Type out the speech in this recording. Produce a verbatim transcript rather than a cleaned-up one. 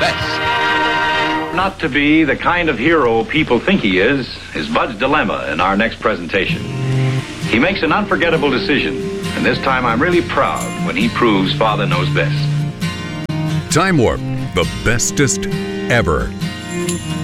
best. Not to be the kind of hero people think he is is Bud's dilemma in our next presentation. He makes an unforgettable decision, and this time I'm really proud when he proves Father knows best. Time Warp, the bestest ever.